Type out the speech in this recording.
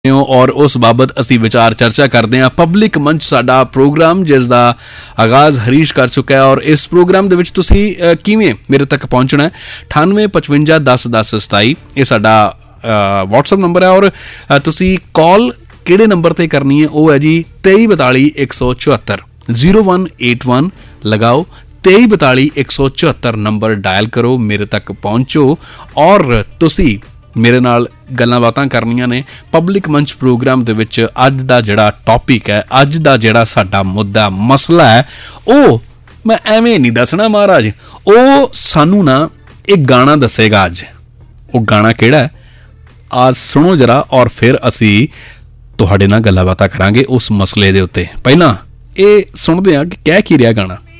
ਹੋ ਔਰ ਉਸ ਬਾਬਤ ਅਸੀਂ ਵਿਚਾਰ ਚਰਚਾ ਕਰਦੇ ਹਾਂ। ਪਬਲਿਕ ਮੰਚ ਸਾਡਾ ਪ੍ਰੋਗਰਾਮ ਜਿਸ ਦਾ ਆਗਾਜ਼ ਹਰੀਸ਼ ਕਰ ਚੁੱਕਾ ਹੈ ਔਰ ਇਸ ਪ੍ਰੋਗਰਾਮ ਦੇ ਵਿੱਚ ਤੁਸੀਂ ਕਿਵੇਂ ਮੇਰੇ ਤੱਕ ਪਹੁੰਚਣਾ ਹੈ 9855101027 ਇਹ ਸਾਡਾ WhatsApp ਨੰਬਰ ਹੈ ਔਰ ਤੁਸੀਂ ਕਾਲ ਕਿਹੜੇ ਨੰਬਰ ਤੇ ਕਰਨੀ ਹੈ ਉਹ ਹੈ ਜੀ 2342 174 0181 लगाओ 2342 174 नंबर डायल करो मेरे तक पहुँचो और तुसी मेरे नाल गल्लां बातां करनियां ने। पब्लिक मंच प्रोग्राम दे विच अज दा जिहड़ा टॉपिक है अज दा जिहड़ा साडा मुद्दा मसला है वो मैं एवें नहीं दसना महाराज वो सानू ना एक गाना दसेगा। अज वो गाना किहड़ा है आज सुनो जरा और फिर असी तुहाडे नाल गल्लां बातां करांगे उस मसले दे उत्ते। पहलां ये सुणदे आ कि कह की रिहा गाना।